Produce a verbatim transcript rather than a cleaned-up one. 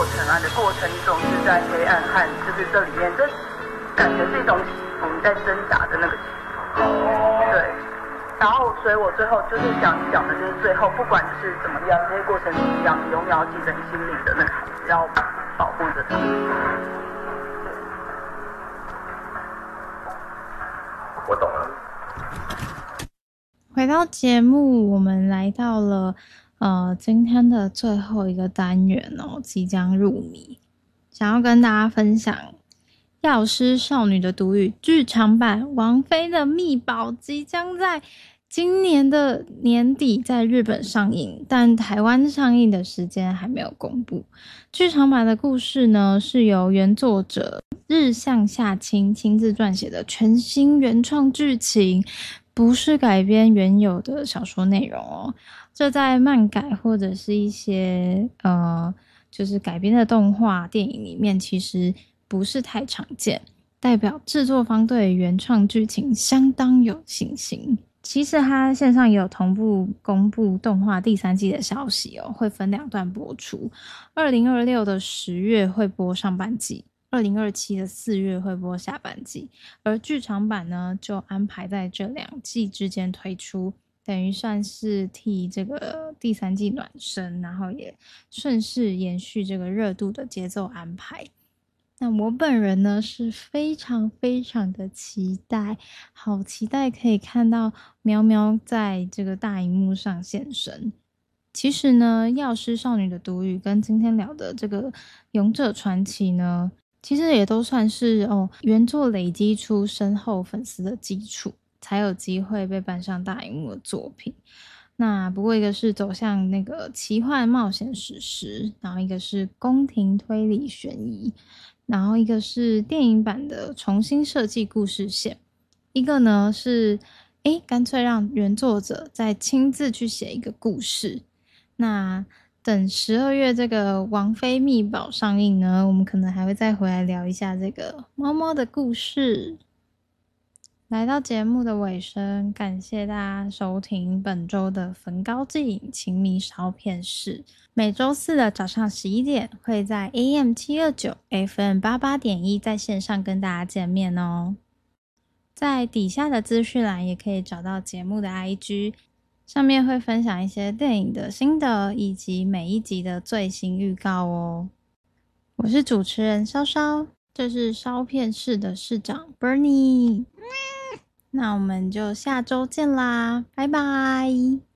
过程啊，你的过程总是在黑暗和就是这里面，这感觉是一种起伏，你在挣扎的那个起伏。对。然后，所以我最后就是想讲的，就是最后不管是怎么样，这些过程怎么样，你永远要记得你心里的那个孩子，要保护着他。 我懂了。 回到节目，我们来到了呃今天的最后一个单元哦，即将入迷，想要跟大家分享《药师少女的独语》剧场版王菲的秘宝即将在今年的年底在日本上映，但台湾上映的时间还没有公布。剧场版的故事呢，是由原作者日向夏清亲自撰写的全新原创剧情，不是改编原有的小说内容哦。这在漫改或者是一些呃，就是改编的动画电影里面，其实不是太常见，代表制作方对原创剧情相当有信心。其实它线上也有同步公布动画第三季的消息哦，会分两段播出。二零二六的十月会播上半季，二零二七的四月会播下半季，而剧场版呢就安排在这两季之间推出，等于算是替这个第三季暖身，然后也顺势延续这个热度的节奏安排。那我本人呢是非常非常的期待，好期待可以看到喵喵在这个大荧幕上现身。其实呢，药师少女的独语跟今天聊的这个勇者传奇呢，其实也都算是哦原作累积出深厚粉丝的基础，才有机会被搬上大荧幕的作品。那不过一个是走向那个奇幻冒险史诗，然后一个是宫廷推理悬疑，然后一个是电影版的重新设计故事线，一个呢是诶干脆让原作者再亲自去写一个故事。那等十二月这个王菲秘宝上映呢，我们可能还会再回来聊一下这个猫猫的故事。来到节目的尾声，感谢大家收听本周的焚高祭影情迷烧片室。每周四的早上十一点会在 A M 七二九 F M 八八点一 在线上跟大家见面哦。在底下的资讯栏也可以找到节目的 I G， 上面会分享一些电影的心得以及每一集的最新预告哦。我是主持人稍稍，这是烧片室的室长 Bernie。那我们就下周见啦，拜拜。